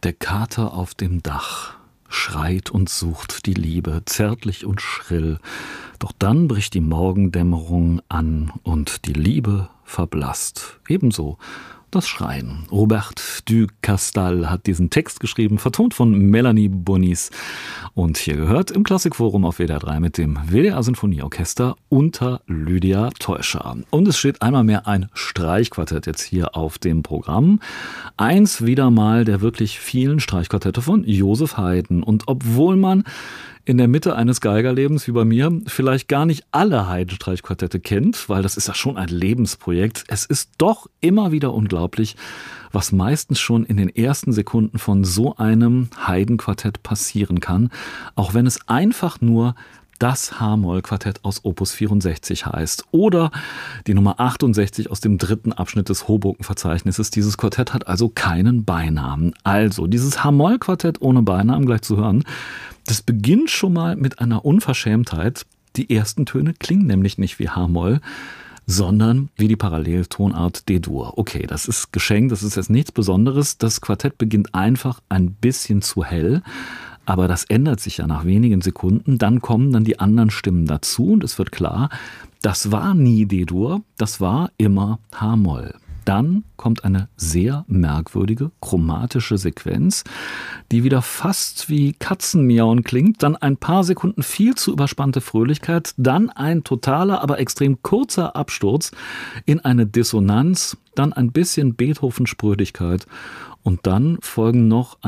Der Kater auf dem Dach schreit und sucht die Liebe, zärtlich und schrill. Doch dann bricht die Morgendämmerung an und die Liebe verblasst. Ebenso das Schreien. Robert du Castal hat diesen Text geschrieben, vertont von Melanie Bonis. Und hier gehört im Klassikforum auf WDR 3 mit dem WDR Sinfonieorchester unter Lydia Teuscher. Und es steht einmal mehr ein Streichquartett jetzt hier auf dem Programm. Eins wieder mal der wirklich vielen Streichquartette von Joseph Haydn. Und obwohl man in der Mitte eines Geigerlebens wie bei mir vielleicht gar nicht alle Haydn-Streichquartette kennt, weil das ist ja schon ein Lebensprojekt. Es ist doch immer wieder unglaublich, was meistens schon in den ersten Sekunden von so einem Haydn-Quartett passieren kann, auch wenn es einfach nur das H-Moll-Quartett aus Opus 64 heißt oder die Nummer 68 aus dem 3. Abschnitt des Hoboken-Verzeichnisses. Dieses Quartett hat also keinen Beinamen. Also dieses H-Moll-Quartett ohne Beinamen, gleich zu hören, das beginnt schon mal mit einer Unverschämtheit. Die ersten Töne klingen nämlich nicht wie H-Moll, sondern wie die Paralleltonart D-Dur. Okay, das ist geschenkt, das ist jetzt nichts Besonderes. Das Quartett beginnt einfach ein bisschen zu hell. Aber das ändert sich ja nach wenigen Sekunden. Dann kommen dann die anderen Stimmen dazu und es wird klar, das war nie D-Dur, das war immer H-Moll. Dann kommt eine sehr merkwürdige, chromatische Sequenz, die wieder fast wie Katzenmiauen klingt. Dann ein paar Sekunden viel zu überspannte Fröhlichkeit. Dann ein totaler, aber extrem kurzer Absturz in eine Dissonanz. Dann ein bisschen Beethoven-Sprödigkeit. Und dann folgen noch